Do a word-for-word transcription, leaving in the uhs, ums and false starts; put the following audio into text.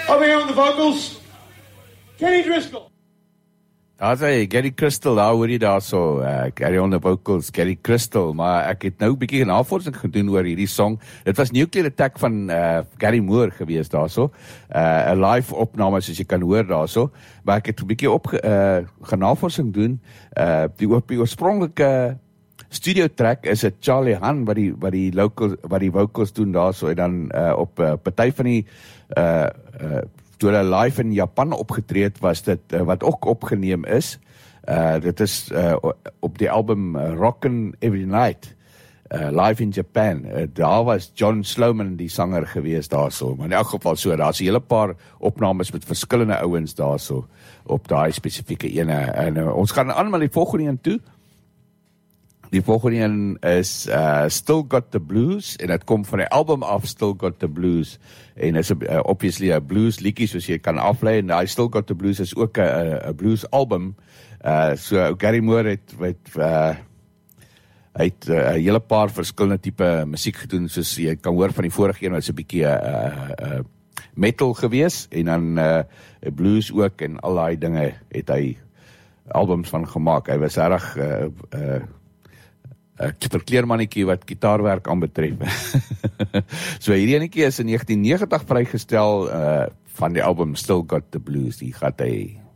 Over here on the vocals, Kenny Driscoll. Daar's hy, Gary Crystal, daar hoor jy daar so, uh, Gary on the vocals, Gary Crystal, maar ek het nou 'n bietjie navorsing gedoen oor hierdie song. Dit was Nuclear Attack van uh, Gary Moore gewees daar so, 'n uh, live opname soos jy kan hoor daar so, maar ek het 'n bietjie op uh, genavorsing doen, uh, die, die oorspronklike studio track is 'n Charlie Han wat die wat die local wat die vocals doen daar so, en dan uh, op 'n uh, party van die uh, uh, toe hulle live in Japan opgetree het, was dit uh, wat ook opgeneem is. Uh, dit is uh, op die album uh, Rockin' Every Night, uh, live in Japan. Uh, daar was John Sloman die sanger gewees daar so, maar in elk geval so, daar's 'n hele paar opnames met verskillende ouens daar so, op daai spesifieke ene. En uh, ons gaan aan met die volgende een toe. Die volgende een is uh, Still Got the Blues, en het kom van die album af Still Got the Blues, en is uh, obviously 'n blues liedjie soos jy kan aflei, en die Still Got the Blues is ook 'n blues album. Uh, so Gary Moore het, het uh, hy het 'n uh, hele paar verskillende tipe musiek gedoen, soos jy kan hoor van die vorige een was 'n bietjie uh, uh, metal gewees, en dan uh, blues ook, en al daai dinge het hy albums van gemaak. Hy was reg uh, uh, Ek verkleermannetjie wat gitaarwerk aanbetref. So hierdie enetjie is in negentien negentig vrygestel uh, van die album Still Got the Blues. Die gaat hy